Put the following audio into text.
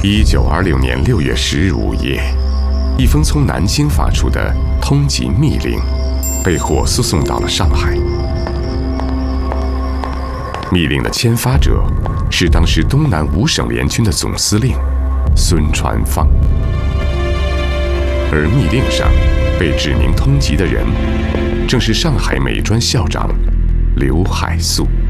1926年6月10日午夜，一封从南京发出的通缉密令被火速送到了上海。密令的签发者是当时东南5省联军的总司令孙传芳，而密令上被指明通缉的人正是上海美专校长刘海粟。